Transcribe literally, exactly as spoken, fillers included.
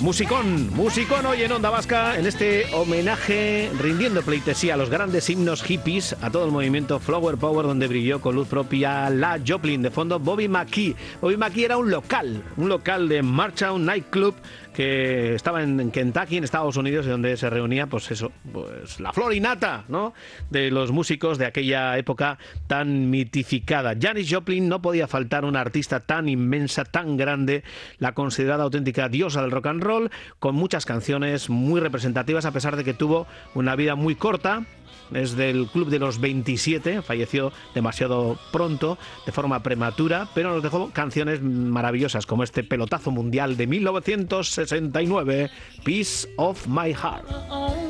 Musicón, musicón hoy en Onda Vasca, en este homenaje rindiendo pleitesía a los grandes himnos hippies, a todo el movimiento Flower Power, donde brilló con luz propia la Joplin. De fondo, Bobby McGee. Bobby McGee era un local, un local de Marchtown Nightclub que estaba en Kentucky, en Estados Unidos, y donde se reunía, pues eso, pues la flor y nata, ¿no?, de los músicos de aquella época tan mitificada. Janis Joplin, no podía faltar una artista tan inmensa, tan grande, la considerada auténtica diosa del rock and roll, con muchas canciones muy representativas, a pesar de que tuvo una vida muy corta. Es del club de los veintisiete, falleció demasiado pronto, de forma prematura, pero nos dejó canciones maravillosas como este pelotazo mundial de mil novecientos sesenta y nueve, Piece of My Heart.